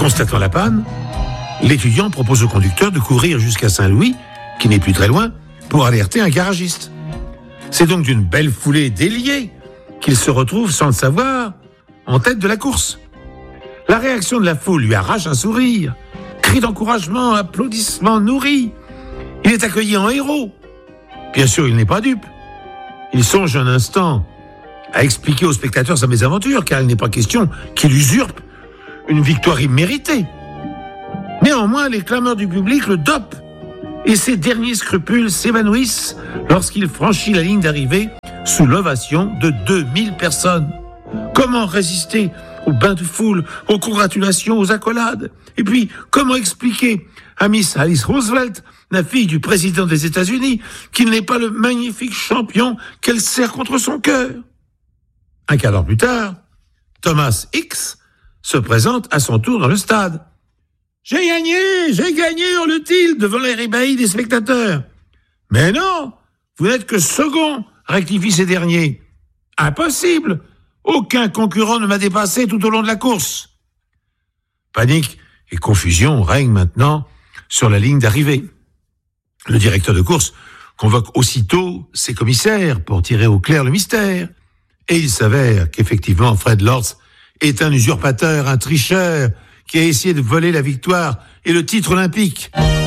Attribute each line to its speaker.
Speaker 1: Constatant la panne, l'étudiant propose au conducteur de courir jusqu'à Saint-Louis, qui n'est plus très loin, pour alerter un garagiste. C'est donc d'une belle foulée déliée qu'il se retrouve, sans le savoir, en tête de la course. La réaction de la foule lui arrache un sourire. Cris d'encouragement, applaudissements nourris. Il est accueilli en héros. Bien sûr, il n'est pas dupe. Il songe un instant à expliquer aux spectateurs sa mésaventure, car il n'est pas question qu'il usurpe une victoire imméritée. Néanmoins, les clameurs du public le dopent et ses derniers scrupules s'évanouissent lorsqu'il franchit la ligne d'arrivée sous l'ovation de 2000 personnes. Comment résister aux bains de foule, aux congratulations, aux accolades? Et puis, comment expliquer à Miss Alice Roosevelt, la fille du président des États-Unis, qu'il n'est pas le magnifique champion qu'elle serre contre son cœur? Un quart d'heure plus tard, Thomas X se présente à son tour dans le stade. « J'ai gagné, hurle-t-il devant l'air ébahi des spectateurs. »« Mais non, vous n'êtes que second, rectifient ces derniers. »« Impossible, aucun concurrent ne m'a dépassé tout au long de la course. » Panique et confusion règnent maintenant sur la ligne d'arrivée. Le directeur de course convoque aussitôt ses commissaires pour tirer au clair le mystère. Et il s'avère qu'effectivement Fred Lorz est un usurpateur, un tricheur, qui a essayé de voler la victoire et le titre olympique.